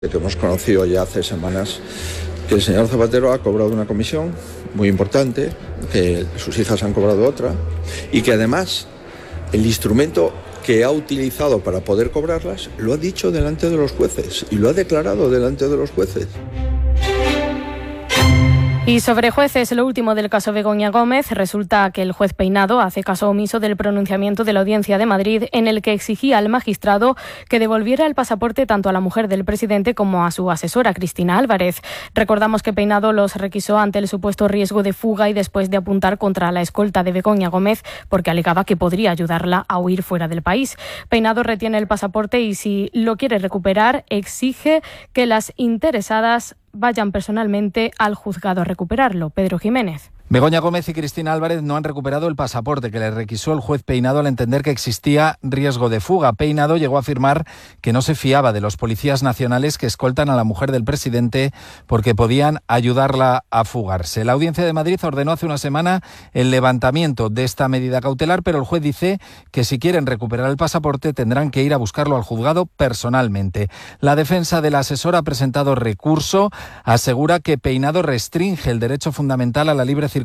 Que hemos conocido ya hace semanas que el señor Zapatero ha cobrado una comisión muy importante, que sus hijas han cobrado otra y que además el instrumento que ha utilizado para poder cobrarlas lo ha dicho delante de los jueces y lo ha declarado delante de los jueces. Y sobre jueces, lo último del caso Begoña Gómez, resulta que el juez Peinado hace caso omiso del pronunciamiento de la Audiencia de Madrid en el que exigía al magistrado que devolviera el pasaporte tanto a la mujer del presidente como a su asesora, Cristina Álvarez. Recordamos que Peinado los requisó ante el supuesto riesgo de fuga y después de apuntar contra la escolta de Begoña Gómez porque alegaba que podría ayudarla a huir fuera del país. Peinado retiene el pasaporte y si lo quiere recuperar, exige que las interesadas vayan personalmente al juzgado a recuperarlo. Pedro Jiménez. Begoña Gómez y Cristina Álvarez no han recuperado el pasaporte que le requisó el juez Peinado al entender que existía riesgo de fuga. Peinado llegó a afirmar que no se fiaba de los policías nacionales que escoltan a la mujer del presidente porque podían ayudarla a fugarse. La Audiencia de Madrid ordenó hace una semana el levantamiento de esta medida cautelar, pero el juez dice que si quieren recuperar el pasaporte tendrán que ir a buscarlo al juzgado personalmente. La defensa de la asesora ha presentado recurso, asegura que Peinado restringe el derecho fundamental a la libre circulación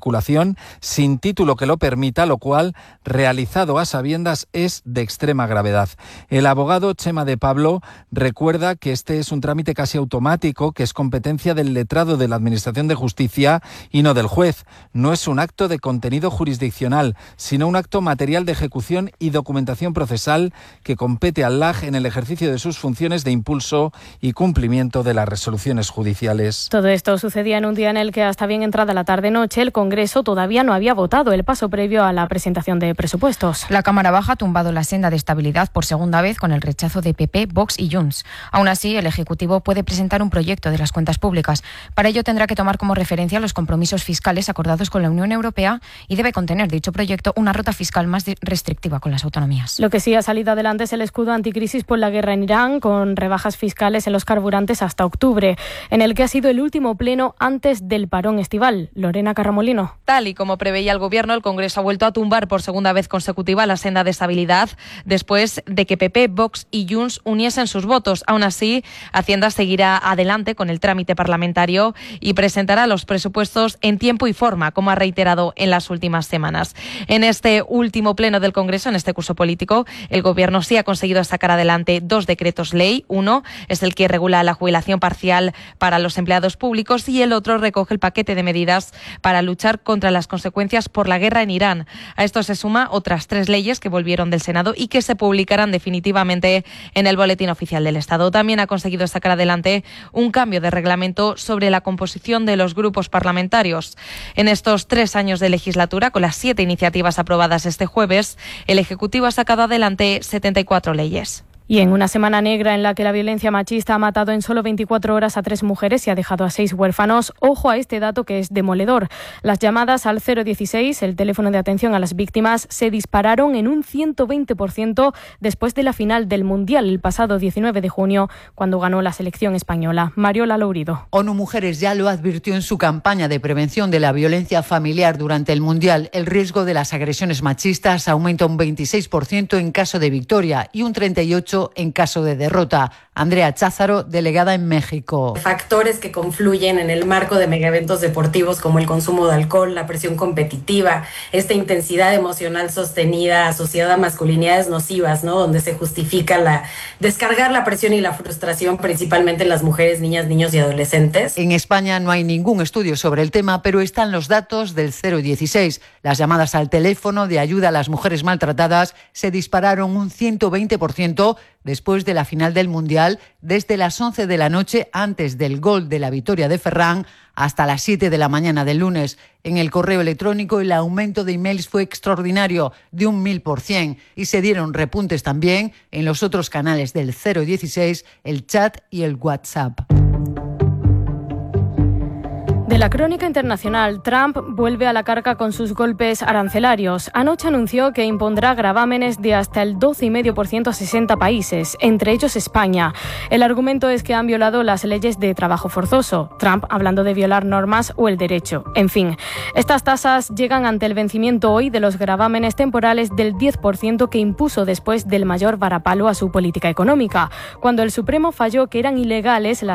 sin título que lo permita, lo cual, realizado a sabiendas, es de extrema gravedad. El abogado Chema de Pablo recuerda que este es un trámite casi automático, que es competencia del letrado de la Administración de Justicia y no del juez. No es un acto de contenido jurisdiccional, sino un acto material de ejecución y documentación procesal que compete al LAJ en el ejercicio de sus funciones de impulso y cumplimiento de las resoluciones judiciales. Todo esto sucedía en un día en el que hasta bien entrada la tarde-noche el Congreso todavía no había votado el paso previo a la presentación de presupuestos. La Cámara Baja ha tumbado la senda de estabilidad por segunda vez con el rechazo de PP, Vox y Junts. Aún así, el Ejecutivo puede presentar un proyecto de las cuentas públicas. Para ello tendrá que tomar como referencia los compromisos fiscales acordados con la Unión Europea y debe contener dicho proyecto una ruta fiscal más restrictiva con las autonomías. Lo que sí ha salido adelante es el escudo anticrisis por la guerra en Irán, con rebajas fiscales en los carburantes hasta octubre, en el que ha sido el último pleno antes del parón estival. Lorena Carramolino. Tal y como preveía el Gobierno, el Congreso ha vuelto a tumbar por segunda vez consecutiva la senda de estabilidad después de que PP, Vox y Junts uniesen sus votos. Aún así, Hacienda seguirá adelante con el trámite parlamentario y presentará los presupuestos en tiempo y forma, como ha reiterado en las últimas semanas. En este último pleno del Congreso, en este curso político, el Gobierno sí ha conseguido sacar adelante 2 decretos ley. Uno es el que regula la jubilación parcial para los empleados públicos y el otro recoge el paquete de medidas para luchar contra las consecuencias por la guerra en Irán. A esto se suma otras 3 leyes que volvieron del Senado y que se publicarán definitivamente en el Boletín Oficial del Estado. También ha conseguido sacar adelante un cambio de reglamento sobre la composición de los grupos parlamentarios. En estos 3 años de legislatura, con las 7 iniciativas aprobadas este jueves, el Ejecutivo ha sacado adelante 74 leyes. Y en una semana negra en la que la violencia machista ha matado en solo 24 horas a 3 mujeres y ha dejado a 6 huérfanos, ojo a este dato que es demoledor. Las llamadas al 016, el teléfono de atención a las víctimas, se dispararon en un 120% después de la final del Mundial el pasado 19 de junio, cuando ganó la selección española. Mariola Lourido. ONU Mujeres ya lo advirtió en su campaña de prevención de la violencia familiar durante el Mundial. El riesgo de las agresiones machistas aumenta un 26% en caso de victoria y un 38% en caso de derrota. Andrea Cházaro, delegada en México. Factores que confluyen en el marco de megaeventos deportivos como el consumo de alcohol, la presión competitiva, esta intensidad emocional sostenida asociada a masculinidades nocivas, ¿no? Donde se justifica descargar la presión y la frustración principalmente en las mujeres, niñas, niños y adolescentes. En España no hay ningún estudio sobre el tema, pero están los datos del 016. Las llamadas al teléfono de ayuda a las mujeres maltratadas se dispararon un 120% después de la final del Mundial, desde las 11 de la noche antes del gol de la victoria de Ferran hasta las 7 de la mañana del lunes. En el correo electrónico el aumento de emails fue extraordinario, de un 1000%, y se dieron repuntes también en los otros canales del 016, el chat y el WhatsApp. De la crónica internacional, Trump vuelve a la carga con sus golpes arancelarios. Anoche anunció que impondrá gravámenes de hasta el 12,5% a 60 países, entre ellos España. El argumento es que han violado las leyes de trabajo forzoso. Trump hablando de violar normas o el derecho. En fin, estas tasas llegan ante el vencimiento hoy de los gravámenes temporales del 10% que impuso después del mayor varapalo a su política económica, cuando el Supremo falló que eran ilegales las